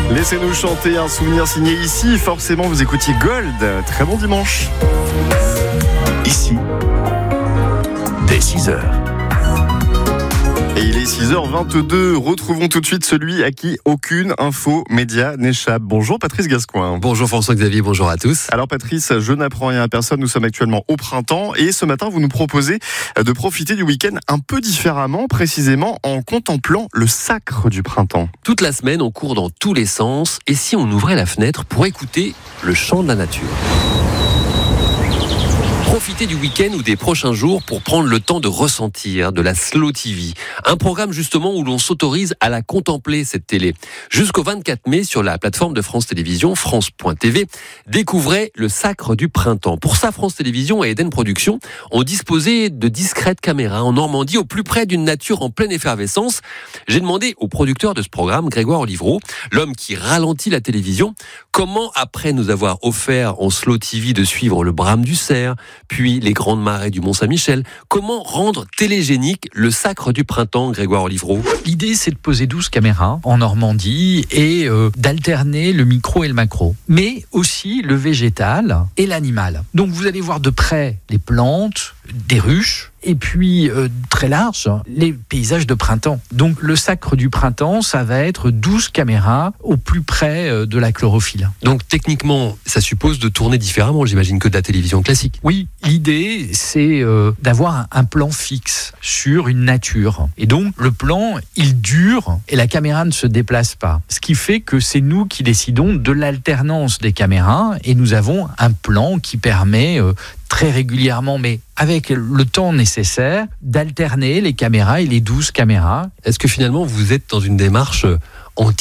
Laissez-nous chanter un souvenir signé ici. Forcément, vous écoutiez Gold. Très bon dimanche. Ici, dès 6h. Et il est 6h22. Retrouvons tout de suite celui à qui aucune info média n'échappe. Bonjour Patrice Gascoin. Bonjour François-Xavier, bonjour à tous. Alors Patrice, je n'apprends rien à personne. Nous sommes actuellement au printemps et ce matin, vous nous proposez de profiter du week-end un peu différemment, précisément en contemplant le sacre du printemps. Toute la semaine, on court dans tous les sens. Et si on ouvrait la fenêtre pour écouter le chant de la nature ? Profitez du week-end ou des prochains jours pour prendre le temps de ressentir de la Slow TV. Un programme justement où l'on s'autorise à la contempler, cette télé. Jusqu'au 24 mai, sur la plateforme de France Télévisions, France.tv, découvrez le sacre du printemps. Pour ça, France Télévisions et Eden Productions ont disposé de discrètes caméras en Normandie, au plus près d'une nature en pleine effervescence. J'ai demandé au producteur de ce programme, Grégoire Olivreau, l'homme qui ralentit la télévision, comment, après nous avoir offert en Slow TV de suivre le brame du cerf, puis les grandes marées du Mont-Saint-Michel, comment rendre télégénique le sacre du printemps, Grégoire Olivreau ? L'idée, c'est de poser 12 caméras en Normandie et d'alterner le micro et le macro, mais aussi le végétal et l'animal. Donc vous allez voir de près les plantes, des ruches, et puis très large, les paysages de printemps. Donc le sacre du printemps, ça va être 12 caméras au plus près de la chlorophylle. Donc techniquement, ça suppose de tourner différemment, j'imagine, que de la télévision classique. Oui, l'idée, c'est d'avoir un plan fixe sur une nature. Et donc le plan, il dure et la caméra ne se déplace pas. Ce qui fait que c'est nous qui décidons de l'alternance des caméras et nous avons un plan qui permet très régulièrement, mais avec le temps nécessaire, d'alterner les caméras et les 12 caméras. Est-ce que finalement vous êtes dans une démarche anti-télévision ?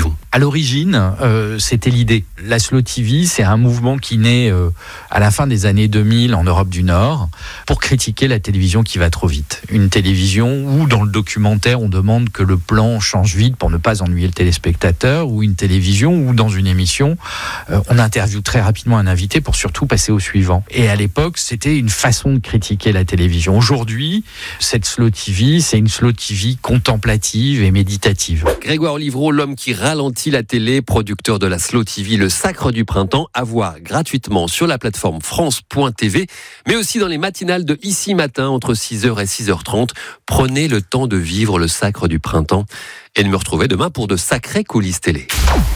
À l'origine, c'était l'idée. La Slow TV, c'est un mouvement qui naît à la fin des années 2000 en Europe du Nord pour critiquer la télévision qui va trop vite. Une télévision où, dans le documentaire, on demande que le plan change vite pour ne pas ennuyer le téléspectateur, ou une télévision où, dans une émission, on interviewe très rapidement un invité pour surtout passer au suivant. Et à l'époque, c'était une façon de critiquer la télévision. Aujourd'hui, cette Slow TV, c'est une Slow TV contemplative et méditative. Grégoire Olivreau, l'homme qui ralentit la télé, producteur de la Slow TV, le sacre du printemps, à voir gratuitement sur la plateforme France.tv, mais aussi dans les matinales de Ici Matin, entre 6h et 6h30. Prenez le temps de vivre le sacre du printemps et de me retrouver demain pour de sacrées coulisses télé.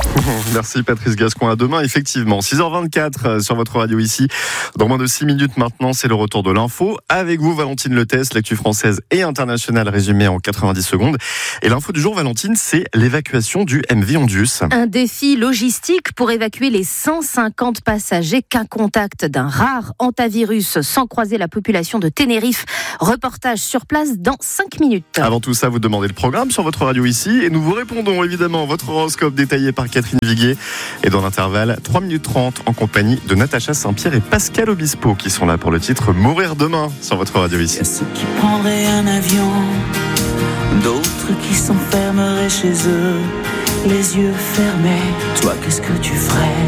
Merci Patrice Gascoin, à demain effectivement. 6h24 sur votre radio ici. Dans moins de 6 minutes maintenant, c'est le retour de l'info. Avec vous, Valentine Letès, l'actu française et internationale résumée en 90 secondes. Et l'info du jour, Valentine, c'est l'évacuation du MV Ondius. Un défi logistique pour évacuer les 150 passagers qu'un contact d'un rare hantavirus sans croiser la population de Tenerife. Reportage sur place dans 5 minutes. Avant tout ça, vous demandez le programme sur votre radio ici et nous vous répondons évidemment votre horoscope détaillé par Catherine Viguier. Et dans l'intervalle, 3 minutes 30 en compagnie de Natacha Saint-Pierre et Pascal Obispo qui sont là pour le titre Mourir demain sur votre radio ici. Il y a ceux qui prendraient un avion, d'autres qui s'enfermeraient chez eux, les yeux fermés. Toi, qu'est-ce que tu ferais ?